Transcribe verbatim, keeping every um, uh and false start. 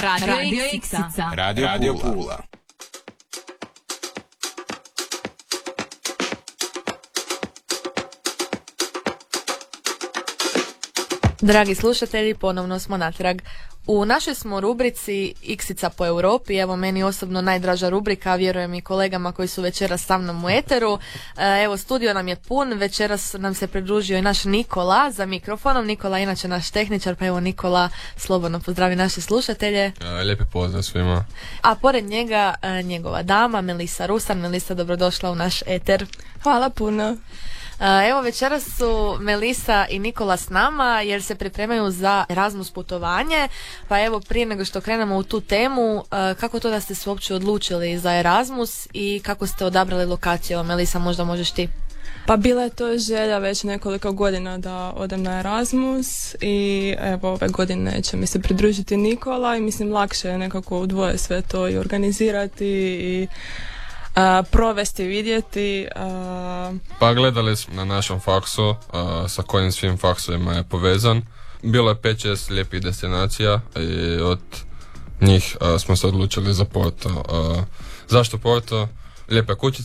Radio, Radio Iksica. Radio, Radio Pula. Dragi slušatelji, ponovno smo natrag. U našoj smo rubrici Iksica po Europi, evo meni osobno najdraža rubrika, vjerujem i kolegama koji su večeras sa mnom u eteru. Evo, studio nam je pun, večeras nam se pridružio i naš Nikola za mikrofonom. Nikola je inače naš tehničar, pa evo Nikola, slobodno pozdravi naše slušatelje. Lijepi pozdrav svima. A pored njega njegova dama Melisa Rusan. Melisa, dobrodošla u naš eter. Hvala puno. Evo, večeras su Melisa i Nikola s nama jer se pripremaju za Erasmus putovanje. Pa evo, prije nego što krenemo u tu temu, kako to da ste se uopće odlučili za Erasmus i kako ste odabrali lokaciju? Evo, Melisa, možda možeš ti. Pa bila je to želja već nekoliko godina da odem na Erasmus i evo ove godine će mi se pridružiti Nikola i mislim lakše je nekako u dvoje sve to i organizirati i Uh, provesti, vidjeti. Uh... Pa gledali smo na našem faksu uh, sa kojim svim faksovima je povezan. Bilo je pet šest lijepih destinacija i od njih uh, smo se odlučili za Porto. Uh, zašto Porto? Lijepe kućice,